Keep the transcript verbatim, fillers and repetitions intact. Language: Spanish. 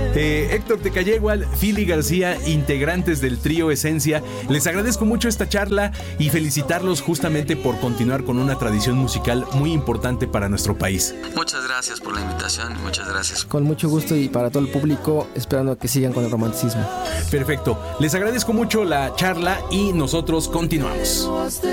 Eh, Héctor Tecayegual, Fili García, integrantes del trío Esencia, les agradezco mucho esta charla y felicitarlos justamente por continuar con una tradición musical muy importante para nuestro país. Muchas gracias por la invitación y muchas gracias. Con mucho gusto y para todo el público, esperando que sigan con el romanticismo. Perfecto, les agradezco mucho la charla y nosotros continuamos.